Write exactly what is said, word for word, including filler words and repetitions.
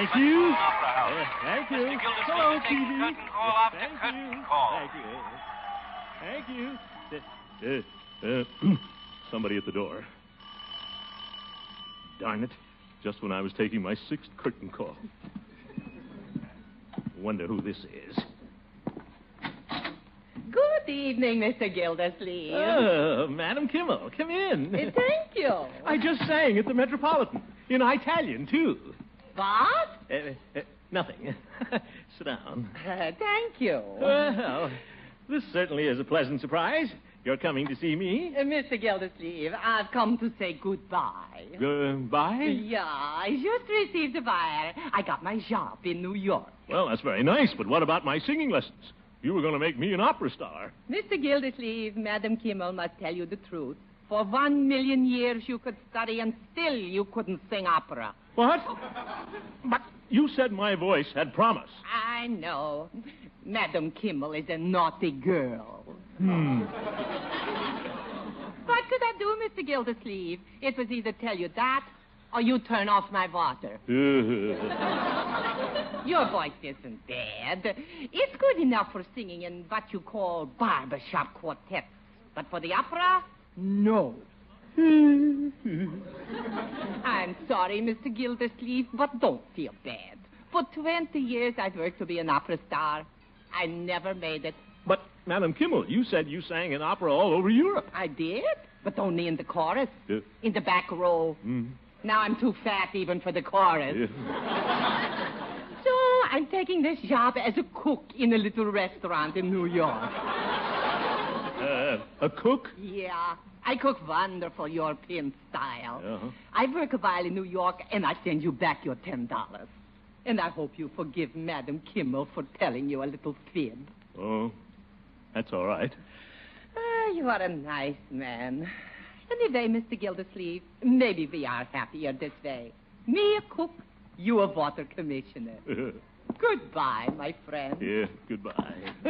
Thank you. Opera House. Uh, thank you. Mister Gildersleeve Hello, is taking T V. curtain call after Thank curtain you. call. Thank you. Thank you. Uh, uh, somebody at the door. Darn it. Just when I was taking my sixth curtain call. Wonder who this is. Good evening, Mister Gildersleeve. Oh, Madam Kimmel, come in. Uh, thank you. I just sang at the Metropolitan. In Italian, too. What? Uh, uh, nothing. Sit down. Uh, thank you. Well, this certainly is a pleasant surprise. You're coming to see me. Uh, Mister Gildersleeve, I've come to say goodbye. Goodbye? Yeah, I just received a wire. I got my job in New York. Well, that's very nice, but what about my singing lessons? You were going to make me an opera star. Mister Gildersleeve, Madam Kimmel must tell you the truth. For one million years you could study and still you couldn't sing opera. What? But you said my voice had promise. I know. Madam Kimmel is a naughty girl. Hmm. What could I do, Mister Gildersleeve? It was either tell you that or you turn off my water. Your voice isn't bad. It's good enough for singing in what you call barbershop quartets. But for the opera, no. I'm sorry, Mister Gildersleeve, but don't feel bad. For twenty years I've worked to be an opera star. I never made it. But, Madam Kimmel, you said you sang in opera all over Europe. I did, but only in the chorus. Yeah. In the back row. Mm. Now I'm too fat even for the chorus. Yeah. So I'm taking this job as a cook in a little restaurant in New York. Uh, a cook? Yeah, I cook wonderful European style. Uh-huh. I work a while in New York, and I send you back your ten dollars. And I hope you forgive Madam Kimmel for telling you a little fib. Oh, that's all right. Ah, you are a nice man. Anyway, Mister Gildersleeve, maybe we are happier this way. Me a cook, you a water commissioner. Goodbye, my friend. Yeah, goodbye.